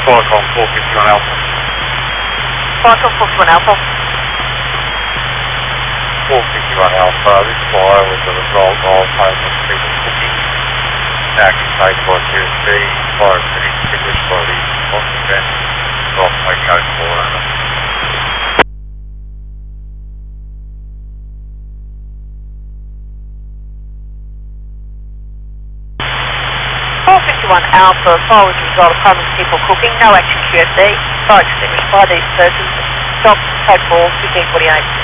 Vicon 451 Alpha. Vicon 451 Alpha. 451 Alpha, this fire was a result of homeless people cooking. Now contained by QSB, fire has been extinguished by the response event. Off my code 400. 451 Alpha, fire was a result of homeless people cooking, no action QFD, fire extinguished by these persons, stop, code 4, 1548.